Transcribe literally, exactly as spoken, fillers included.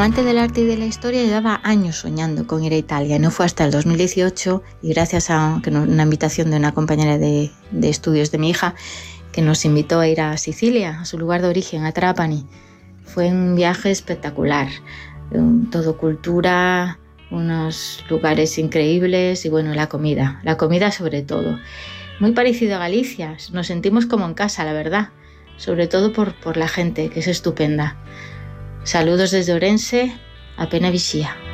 amante del arte y de la historia, llevaba años soñando con ir a Italia. No fue hasta el dos mil dieciocho, y gracias a una invitación de una compañera de, de estudios de mi hija, que nos invitó a ir a Sicilia, a su lugar de origen, a Trapani. Fue un viaje espectacular, todo cultura, unos lugares increíbles y bueno, la comida, la comida sobre todo. Muy parecido a Galicia, nos sentimos como en casa, la verdad, sobre todo por, por la gente, que es estupenda. Saludos desde Orense, a Pena Vixía.